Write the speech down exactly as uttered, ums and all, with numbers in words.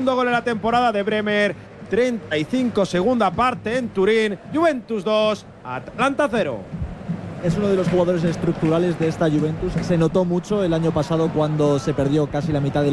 segundo gol en la temporada de Bremer. treinta y cinco segunda parte en Turín. Juventus dos, Atalanta cero. Es uno de los jugadores estructurales de esta Juventus. Se notó mucho el año pasado cuando se perdió casi la mitad de